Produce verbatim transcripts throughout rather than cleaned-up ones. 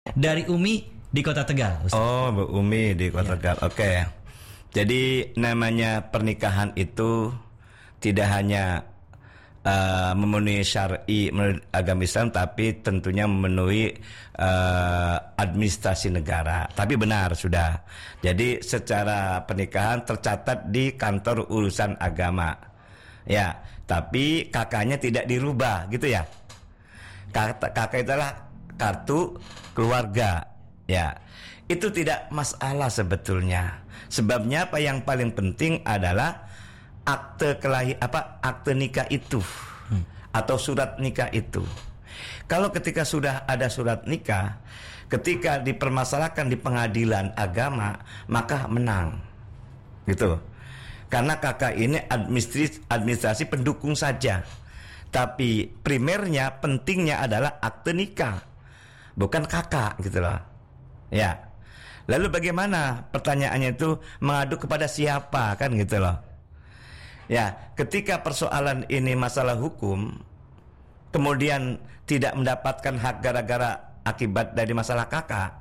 Dari Umi di Kota Tegal, Ustaz. Oh, Bu Umi di Kota ya. Tegal. Oke. Okay. Jadi namanya pernikahan itu tidak hanya uh, memenuhi syar'i menurut agama Islam, tapi tentunya memenuhi uh, administrasi negara. Tapi benar sudah. Jadi secara pernikahan tercatat di kantor urusan agama. Ya, tapi kakaknya tidak dirubah, gitu ya. Kakak, kakak itulah kartu keluarga. Ya, itu tidak masalah sebetulnya. Sebabnya apa yang paling penting adalah akte kelahir apa akte nikah itu hmm. atau surat nikah itu. Kalau ketika sudah ada surat nikah, ketika dipermasalahkan di pengadilan agama, maka menang, gitu. Karena kakak ini administrasi, administrasi pendukung saja, tapi primernya pentingnya adalah akte nikah, bukan kakak, gitu loh. Ya. Lalu bagaimana pertanyaannya itu mengadu kepada siapa, kan gitu loh. Ya, ketika persoalan ini masalah hukum, kemudian tidak mendapatkan hak gara-gara akibat dari masalah kakak,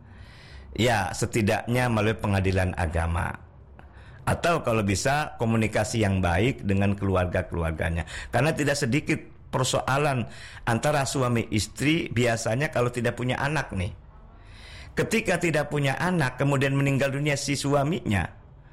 ya setidaknya melalui pengadilan agama. Atau kalau bisa komunikasi yang baik dengan keluarga-keluarganya. Karena tidak sedikit persoalan antara suami istri biasanya kalau tidak punya anak nih. Ketika tidak punya anak kemudian meninggal dunia si suaminya,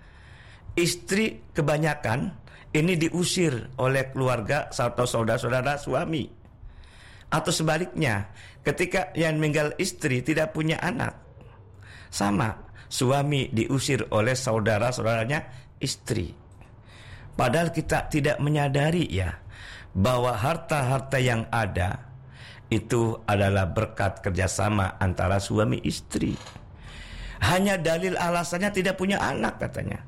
istri kebanyakan ini diusir oleh keluarga atau saudara-saudara suami. Atau sebaliknya, ketika yang meninggal istri tidak punya anak, sama, suami diusir oleh saudara-saudaranya istri. Padahal kita tidak menyadari ya bahwa harta-harta yang ada itu adalah berkat kerjasama antara suami istri. Hanya dalil alasannya tidak punya anak katanya.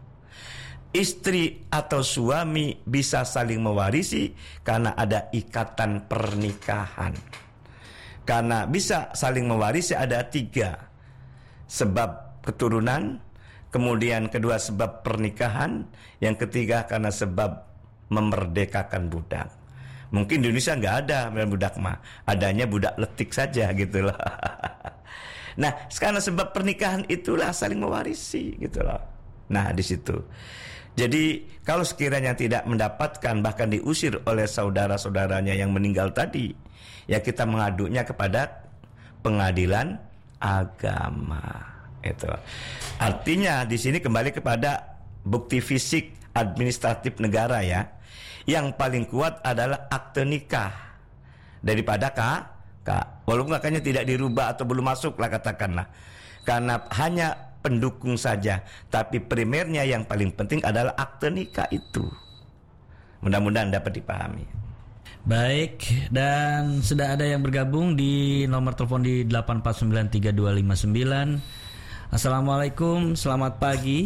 Istri atau suami bisa saling mewarisi karena ada ikatan pernikahan. Karena bisa saling mewarisi ada tiga. Sebab keturunan, kemudian kedua sebab pernikahan, yang ketiga karena sebab memerdekakan budak. Mungkin di Indonesia nggak ada budak mah, adanya budak letik saja gitu loh. Nah, karena sebab pernikahan itulah saling mewarisi gitu loh. Nah, di situ. Jadi kalau sekiranya tidak mendapatkan bahkan diusir oleh saudara-saudaranya yang meninggal tadi, ya kita mengadunya kepada pengadilan agama. Itu. Artinya di sini kembali kepada bukti fisik administratif negara ya. Yang paling kuat adalah akte nikah daripada kak, kak. Walaupun kakaknya tidak dirubah atau belum masuk lah katakanlah, karena hanya pendukung saja, tapi primernya yang paling penting adalah akte nikah itu. Mudah-mudahan dapat dipahami. Baik, dan sudah ada yang bergabung di nomor telepon di delapan empat sembilan tiga dua lima sembilan. Assalamualaikum, selamat pagi.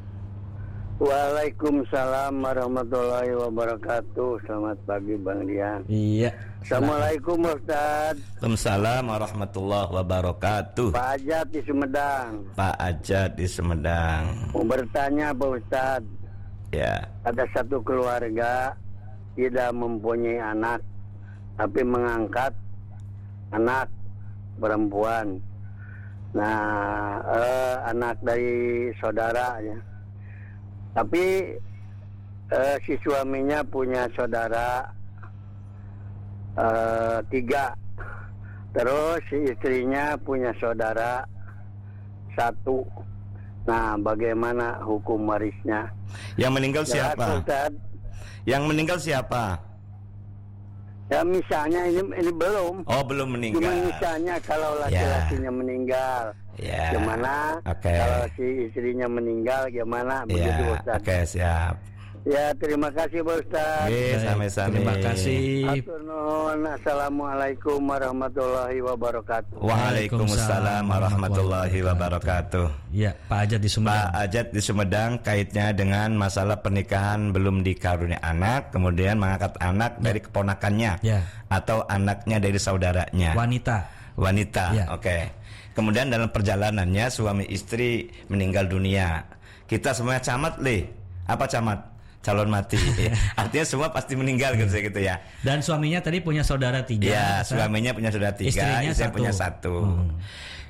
Waalaikumsalam warahmatullahi wabarakatuh. Selamat pagi Bang Dian. Iya. Assalamualaikum Ustaz. Waalaikumsalam warahmatullahi wabarakatuh. Pak Ajat di Sumedang. Pak Ajat di Sumedang. Mau bertanya Pak Ustaz. Ya. Ada satu keluarga tidak mempunyai anak, tapi mengangkat anak perempuan. Nah, eh, anak dari saudaranya. Tapi eh, si suaminya punya saudara eh, tiga. Terus si istrinya punya saudara satu. Nah, bagaimana hukum warisnya? Yang meninggal siapa? Ustaz. Yang meninggal siapa? Ya misalnya ini ini belum. Oh, belum meninggal. Cuma misalnya kalau laki-lakinya ya. meninggal, ya. gimana? Okay. Kalau si istrinya meninggal, gimana? Begitu ya. Ustaz. Oke, okay, siap. Ya, terima kasih Pak Ustaz. Oke, sama-sama. Terima kasih. Atur nuhun. Assalamualaikum warahmatullahi wabarakatuh. Waalaikumsalam warahmatullahi wabarakatuh. Ya, Pak Ajat di Sumedang. Pak Ajat di Sumedang kaitnya dengan masalah pernikahan belum dikaruniai anak, kemudian mengangkat anak ya. dari keponakannya ya. atau anaknya dari saudaranya. Wanita. Wanita. Ya. Oke. Okay. Kemudian dalam perjalanannya suami istri meninggal dunia. Kita semuanya camat, Le. Apa camat? Calon mati. Artinya semua pasti meninggal gitu, gitu ya. Dan suaminya tadi punya saudara tiga. Ya, suaminya punya saudara tiga, istrinya istrinya satu. punya satu. Hmm.